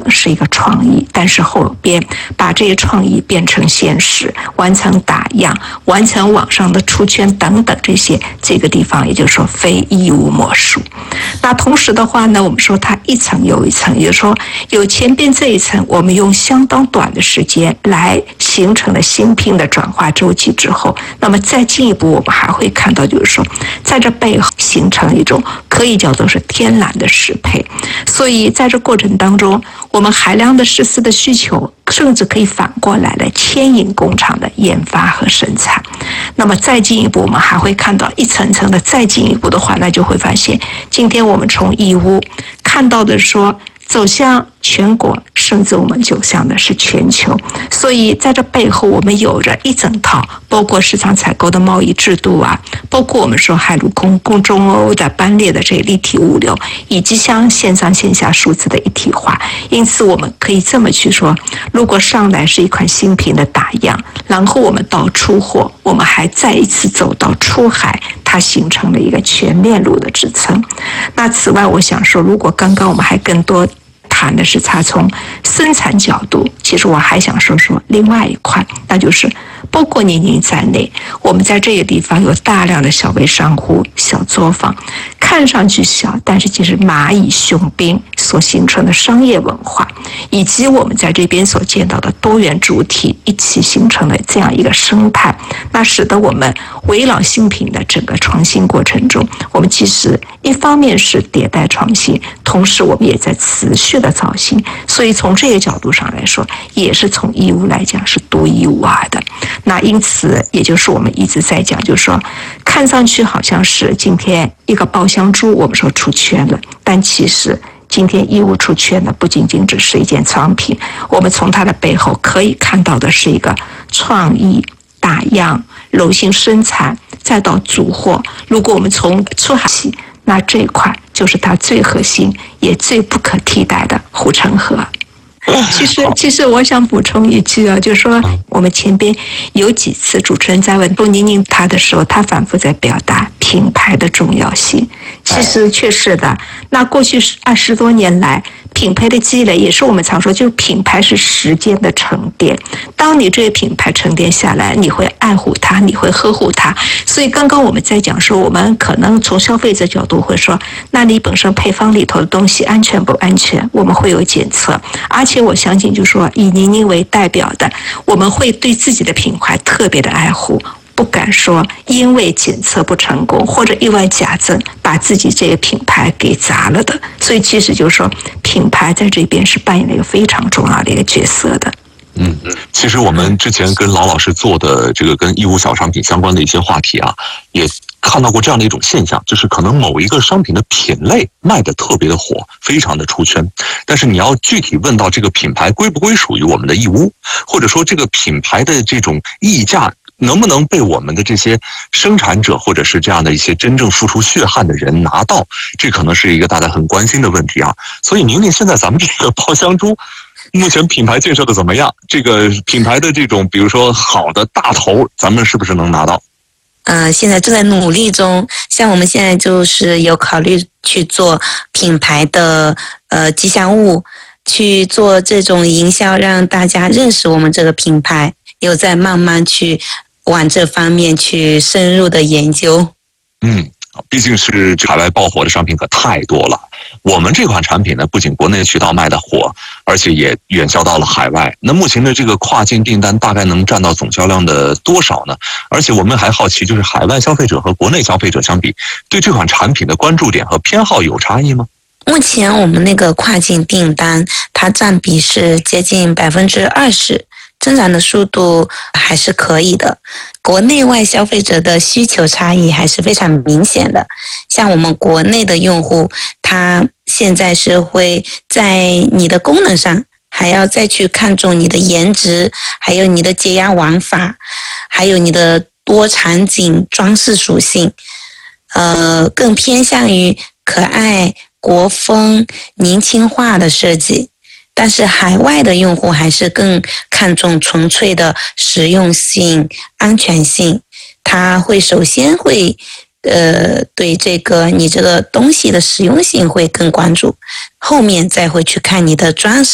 能是一个创意，但是后边把这些创意变成现实，完成打样，完成网上的出圈等等这个地方，也就是说非义务莫属。那同时的话呢，我们说它一层又一层，也就是说有前边这一层，我们用相当短的时间来形成了新品的转化周期之后，那么再进一步，我们还会看到，就是说在这背后形成一种可以叫做是天然的适配。所以在这过程当中，我们海量的石丝的需求，甚至可以反过来的牵引工厂的研发和生产。那么再进一步，我们还会看到一层层的再进一步的话，那就会发现，今天我们从义乌看到的说走向全国，甚至我们走向的是全球。所以在这背后，我们有着一整套，包括市场采购的贸易制度啊，包括我们说海陆空中欧的班列的这立体物流，以及像线上线下数字的一体化。因此我们可以这么去说，如果上来是一款新品的打样，然后我们到出货，我们还再一次走到出海，它形成了一个全链路的支撑。那此外，我想说，如果刚刚我们还更多谈的是它从生产角度，其实我还想说另外一块，那就是包括您在内，我们在这个地方有大量的小微商户、小作坊，看上去小，但是其实蚂蚁雄兵所形成的商业文化，以及我们在这边所见到的多元主体一起形成了这样一个生态，那使得我们围绕新品的整个创新过程中，我们其实一方面是迭代创新，同时我们也在持续的造新。所以从这个角度上来说，也是从义乌来讲是独一无二的。那因此也就是我们一直在讲，就是说看上去好像是今天一个爆香猪我们说出圈了，但其实今天义乌出圈的不仅仅只是一件商品，我们从它的背后可以看到的是一个创意打样、柔性生产，再到组货。如果我们从出海起，那这一块就是它最核心也最不可替代的护城河。其实我想补充一句啊，就是说我们前边有几次主持人在问杜宁宁他的时候，他反复在表达品牌的重要性。其实确实的，那过去20多年来，品牌的积累也是我们常说，就是品牌是时间的沉淀。当你这个品牌沉淀下来，你会爱护它，你会呵护它。所以刚刚我们在讲说，我们可能从消费者角度会说，那你本身配方里头的东西安全不安全，我们会有检测。而且我相信，就是说以宁宁为代表的，我们会对自己的品牌特别的爱护。不敢说因为检测不成功或者意外假证把自己这个品牌给砸了的，所以其实就是说品牌在这边是扮演了一个非常重要的一个角色的。 其实我们之前跟老师做的这个跟义乌小商品相关的一些话题啊，也看到过这样的一种现象，就是可能某一个商品的品类卖得特别的火，非常的出圈，但是你要具体问到这个品牌归不归属于我们的义乌，或者说这个品牌的这种溢价能不能被我们的这些生产者或者是这样的一些真正付出血汗的人拿到，这可能是一个大家很关心的问题啊。所以宁宁，现在咱们这个爆香猪目前品牌建设的怎么样？这个品牌的这种比如说好的大头，咱们是不是能拿到？ 现在正在努力中，像我们现在就是有考虑去做品牌的吉祥物，去做这种营销，让大家认识我们这个品牌，有在慢慢去往这方面去深入的研究。 毕竟是海外爆火的商品可太多了。我们这款产品呢，不仅国内渠道卖的火，而且也远销到了海外。那目前的这个跨境订单大概能占到总销量的多少呢？而且我们还好奇，就是海外消费者和国内消费者相比，对这款产品的关注点和偏好有差异吗？ 目前我们那个跨境订单，它占比是接近20%，增长的速度还是可以的。国内外消费者的需求差异还是非常明显的。像我们国内的用户，他现在是会在你的功能上，还要再去看重你的颜值，还有你的解压玩法，还有你的多场景装饰属性，更偏向于可爱、国风、年轻化的设计。但是海外的用户还是更看重纯粹的实用性、安全性，他会首先会对这个你这个东西的实用性会更关注，后面再会去看你的装饰